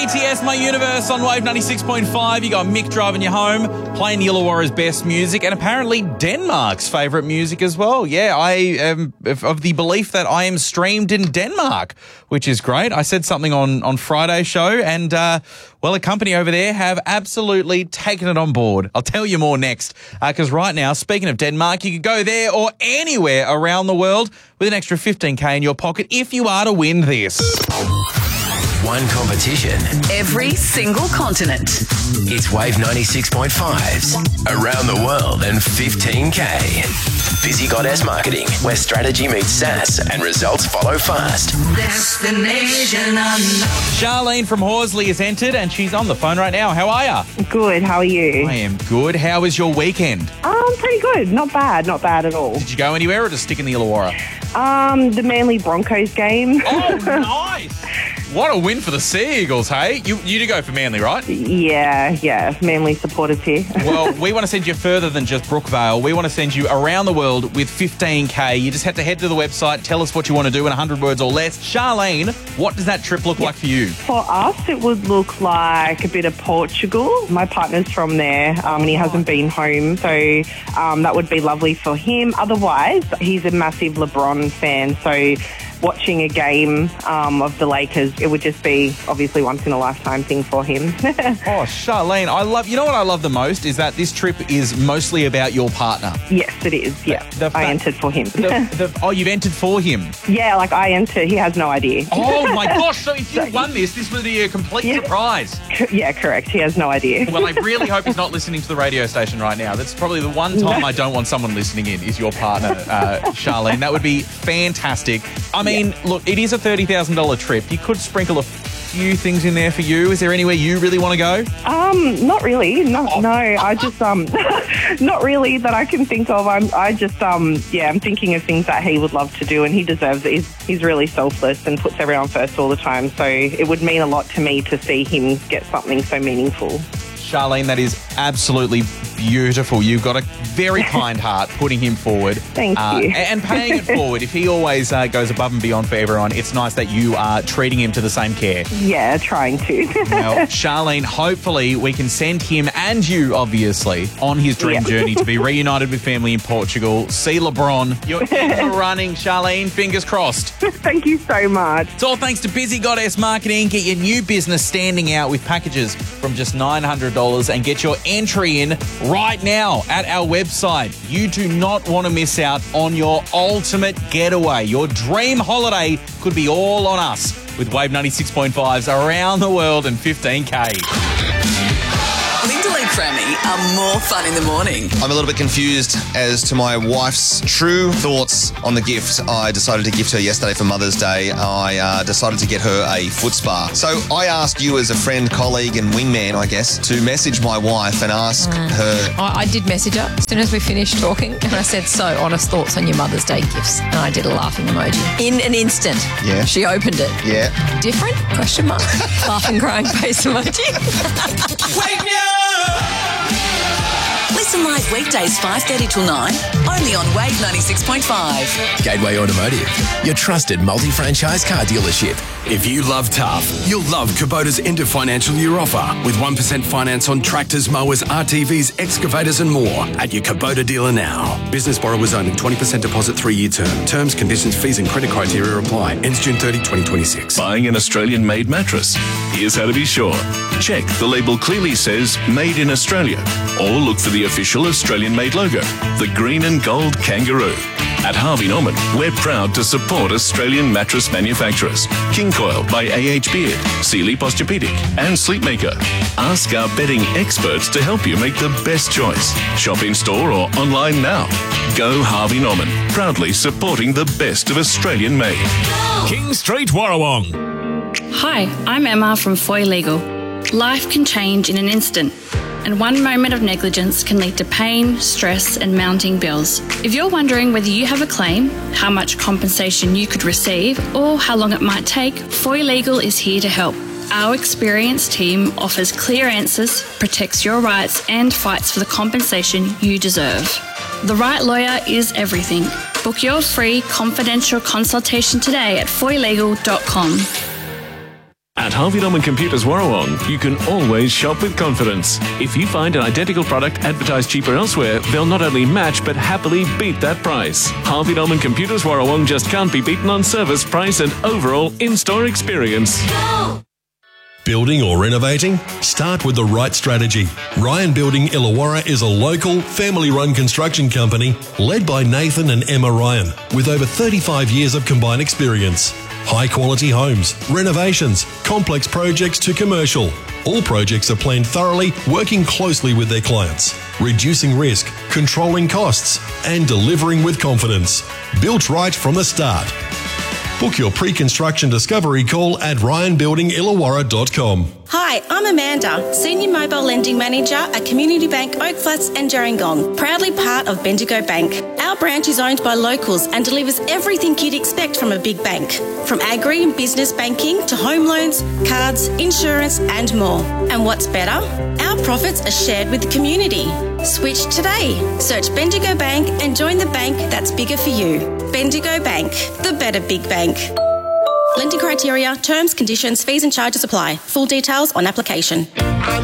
BTS, My Universe on Wave 96.5. You got Mick driving you home, playing the Illawarra's best music, and apparently Denmark's favourite music as well. Yeah, I am of the belief that I am streamed in Denmark, which is great. I said something on Friday's show, and, a company over there have absolutely taken it on board. I'll tell you more next, because right now, speaking of Denmark, you can go there or anywhere around the world with an extra 15K in your pocket if you are to win this. One competition. Every single continent. It's Wave 96.5's Around the World and 15K. Busy Goddess Marketing, where strategy meets SaaS and results follow fast. Destination unknown. Charlene from Horsley has entered and she's on the phone right now. How are you? Good, how are you? I am good. How was your weekend? Pretty good. Not bad at all. Did you go anywhere or just stick in the Illawarra? The Manly Broncos game. Oh, nice. What a win for the Sea Eagles, hey? You do go for Manly, right? Yeah. Manly supporters here. Well, we want to send you further than just Brookvale. We want to send you around the world with 15K. You just have to head to the website, tell us what you want to do in 100 words or less. Charlene, what does that trip look like for you? For us, it would look like a bit of Portugal. My partner's from there, and he hasn't been home, so that would be lovely for him. Otherwise, he's a massive LeBron fan, so watching a game of the Lakers, it would just be obviously once in a lifetime thing for him. Oh, Charlene, you know what I love the most is that this trip is mostly about your partner. Yes, it is. Yeah, I entered for him. You've entered for him? Yeah, I entered. He has no idea. Oh my gosh! So if you won this would be a complete surprise. Yeah, correct. He has no idea. Well, I really hope he's not listening to the radio station right now. That's probably the one time I don't want someone listening in is your partner, Charlene. That would be fantastic. I mean, look, it is a $30,000 trip. You could sprinkle a few things in there for you. Is there anywhere you really want to go? Not really. No. I just not really that I can think of. I'm thinking of things that he would love to do, and he deserves it. He's really selfless and puts everyone first all the time. So it would mean a lot to me to see him get something so meaningful. Charlene, that is absolutely beautiful. You've got a very kind heart putting him forward. Thank you. And paying it forward. If he always goes above and beyond for everyone, it's nice that you are treating him to the same care. Yeah, trying to. Well, Charlene, hopefully we can send him and you, obviously, on his dream journey to be reunited with family in Portugal. See LeBron. You're in the running, Charlene. Fingers crossed. Thank you so much. It's all thanks to Busy Goddess Marketing. Get your new business standing out with packages from just $900 and get your entry in right now at our website. You do not want to miss out on your ultimate getaway. Your dream holiday could be all on us with Wave 96.5's Around the World and 15K. Lyndall and Crammy are more fun in the morning. I'm a little bit confused as to my wife's true thoughts on the gift I decided to gift her yesterday for Mother's Day. I decided to get her a foot spa. So I asked you as a friend, colleague and wingman, I guess, to message my wife and ask her. I did message her as soon as we finished talking, and I said, so honest thoughts on your Mother's Day gifts. And I did a laughing emoji. In an instant, she opened it. Yeah. Different? Question mark. Laughing, crying face emoji. Wake me up! Listen live weekdays 5:30 till 9, only on Wave 96.5. Gateway Automotive, your trusted multi-franchise car dealership. If you love tough, you'll love Kubota's end of financial year offer with 1% finance on tractors, mowers, RTVs, excavators and more at your Kubota dealer now. Business borrowers only, 20% deposit, 3-year term. Terms, conditions, fees and credit criteria apply. Ends June 30, 2026. Buying an Australian-made mattress? Here's how to be sure. Check the label clearly says Made in Australia, or look for the official Australian-made logo, the green and gold kangaroo. At Harvey Norman, we're proud to support Australian mattress manufacturers. King Coil by A.H. Beard, Sealy Posturepedic and Sleepmaker. Ask our bedding experts to help you make the best choice. Shop in store or online now. Go Harvey Norman, proudly supporting the best of Australian made. King Street, Warrawong. Hi, I'm Emma from Foy Legal. Life can change in an instant, and one moment of negligence can lead to pain, stress and mounting bills. If you're wondering whether you have a claim, how much compensation you could receive, or how long it might take, Foy Legal is here to help. Our experienced team offers clear answers, protects your rights and fights for the compensation you deserve. The right lawyer is everything. Book your free confidential consultation today at foylegal.com. At Harvey Norman Computers Warrawong, you can always shop with confidence. If you find an identical product advertised cheaper elsewhere, they'll not only match but happily beat that price. Harvey Norman Computers Warrawong just can't be beaten on service, price and overall in-store experience. Building or renovating? Start with the right strategy. Ryan Building Illawarra is a local, family-run construction company led by Nathan and Emma Ryan, with over 35 years of combined experience. High-quality homes, renovations, complex projects to commercial. All projects are planned thoroughly, working closely with their clients, reducing risk, controlling costs, and delivering with confidence. Built right from the start. Book your pre-construction discovery call at ryanbuildingillawarra.com. Hi, I'm Amanda, Senior Mobile Lending Manager at Community Bank Oak Flats and Gerringong, proudly part of Bendigo Bank. Our branch is owned by locals and delivers everything you'd expect from a big bank, from agri and business banking to home loans, cards, insurance and more. And what's better? Our profits are shared with the community. Switch today. Search Bendigo Bank and join the bank that's bigger for you. Bendigo Bank, the better big bank. Lending criteria, terms, conditions, fees and charges apply. Full details on application.